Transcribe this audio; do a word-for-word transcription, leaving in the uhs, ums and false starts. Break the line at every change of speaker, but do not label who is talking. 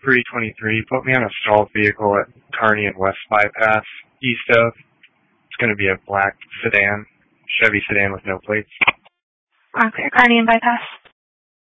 three twenty-three. Put me on a stalled vehicle at Kearney and West Bypass, east of. It's going to be a black sedan, Chevy sedan with no plates.
Okay, Kearney and Bypass.